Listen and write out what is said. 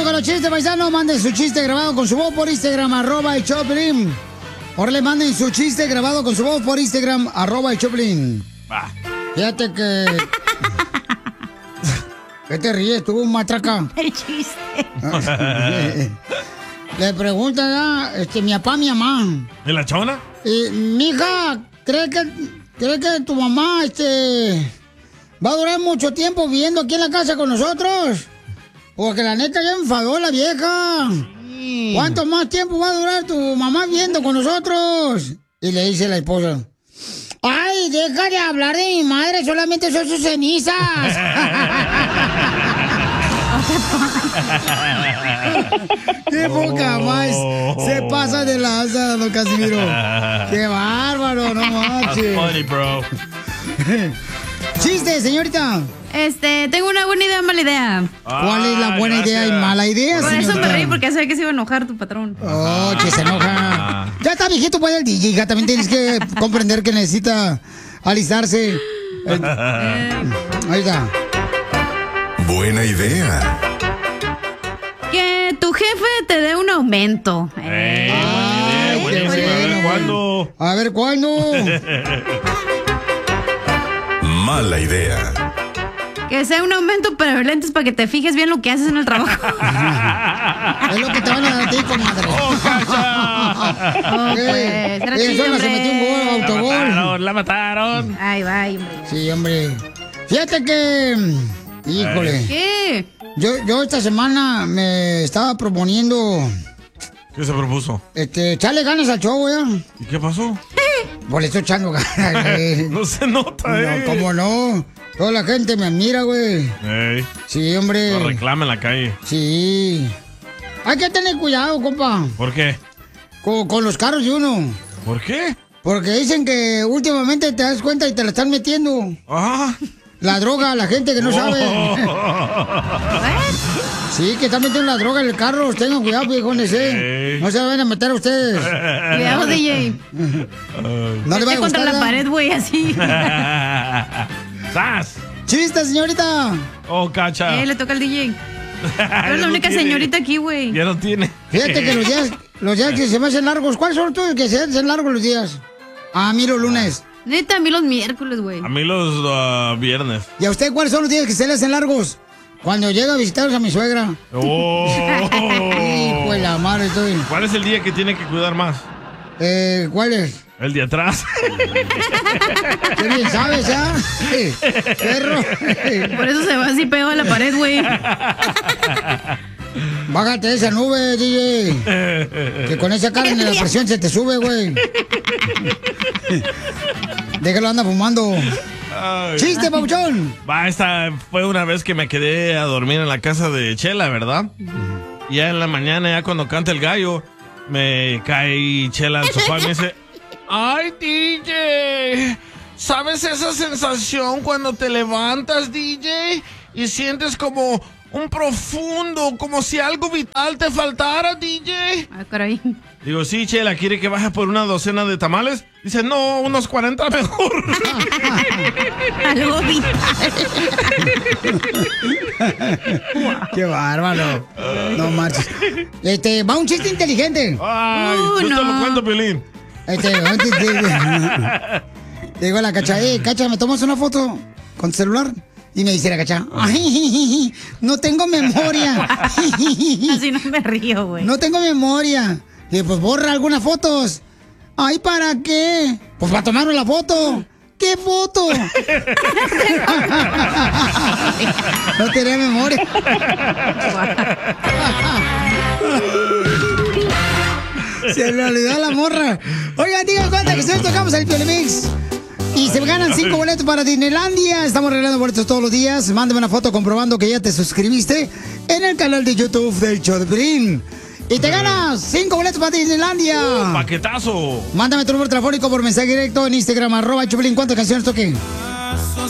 con los chistes, paisanos. Manden su chiste grabado con su voz por Instagram, @el Choplin. Ahora le manden su chiste grabado con su voz por Instagram, @el Choplin. Va. Fíjate que... ¿Qué te ríes tú, matraca? El chiste. Le pregunta mi papá, mi mamá. ¿Y la chona? Mija, ¿cree que tu mamá va a durar mucho tiempo viviendo aquí en la casa con nosotros? Porque la neta ya enfadó la vieja. Sí. ¿Cuánto más tiempo va a durar tu mamá viviendo con nosotros? Y le dice la esposa: ¡ay, deja de hablar de mi madre! Solamente son sus cenizas. ¡Qué poca más! Se pasa de lanza, don Casimiro. ¡Qué bárbaro! ¡No manches! Funny, bro. ¡Chiste, señorita! Tengo una buena idea, mala idea. ¿Cuál es la buena idea y mala idea, Por señorita? eso me reí, porque sabía que se iba a enojar tu patrón. Oh, que se enoja. Ya está viejito, pues, el DJ, hija. También tienes que comprender que necesita alistarse. Ahí está. Buena idea. Que tu jefe te dé un aumento. Buenísimo. A ver, ¿cuándo? A ver, ¿cuándo? Mala idea. Que sea un aumento, pero lentes para que te fijes bien lo que haces en el trabajo. Es lo que te van a dar a ti, comadre. Pues, era Ella así, sola se hombre. metió un gol, autogol. La mataron. Ay, va, hombre. Sí, hombre. Fíjate que... Híjole. ¿Qué? Yo esta semana me estaba proponiendo... ¿Qué se propuso? Echarle ganas al show, ¿ya? ¿Y qué pasó? Pues le estoy echando ganas, güey. No se nota, No, ¿cómo no? Toda la gente me admira, güey. Sí, hombre. Lo reclama en la calle. Sí. Hay que tener cuidado, compa. ¿Por qué? Con los carros de uno. ¿Por qué? Porque dicen que últimamente te das cuenta y te la están metiendo. Ajá. La droga, la gente que no sabe. Sí, que están metiendo la droga en el carro. Tengan cuidado, viejones, No se la van a meter a ustedes. Cuidado, DJ. No le va a contra gustar, la ¿no? pared, güey, así. ¡Sas! ¡Chiste, señorita! Oh, cacha. Le toca al DJ. Eres la No única tiene. señorita aquí, güey. Ya no tiene. Fíjate que los días que se me hacen largos, ¿cuáles son tus que se hacen largos los días? A mí los lunes. Neta, a mí los miércoles, güey. A mí los viernes. ¿Y a usted cuáles son los días que se le hacen largos? Cuando llega a visitar a mi suegra. Oh. Hijo de la madre, estoy. ¿Cuál es el día que tiene que cuidar más? ¿Cuál es? El de atrás. ¿Qué bien sabes, ya? Perro. Por eso se va así pegado a la pared, güey. Bájate de esa nube, DJ. Que con esa carne la presión se te sube, güey. Déjalo, anda fumando. Ay. ¡Chiste, papuchón! Va, esta fue una vez que me quedé a dormir en la casa de Chela, ¿verdad? Y ya en la mañana, ya cuando canta el gallo, me cae Chela al sofá y me dice: ¡ay, DJ! ¿Sabes esa sensación cuando te levantas, DJ? Y sientes como un profundo, como si algo vital te faltara, DJ. Ah, caray. Digo, sí, Chela, ¿quiere que baje por una docena de tamales? Dice, no, unos 40 mejor. Algo vital. ¡Qué bárbaro! No marches. Va un chiste inteligente. Ay, yo te lo cuento, Pelín. Te digo a la Cacha, Cacha, ¿me tomas una foto con tu celular? Y me dice la Cacha, ay, no tengo memoria. Así no me río, güey. No tengo memoria. Y pues borra algunas fotos. Ay, ¿para qué? Pues para tomarme la foto. ¿Qué foto? No tenía memoria. Se le olvidó la morra. Oigan, digan cuenta que nosotros tocamos el Piolímix. Y se ganan 5 boletos para Disneylandia. Estamos regalando boletos todos los días. Mándame una foto comprobando que ya te suscribiste en el canal de YouTube del Show de Piolín. Y te ganas 5 boletos para Disneylandia. ¡Paquetazo! Mándame tu número telefónico por mensaje directo en Instagram, @Choplin. ¿Cuántas canciones toqué?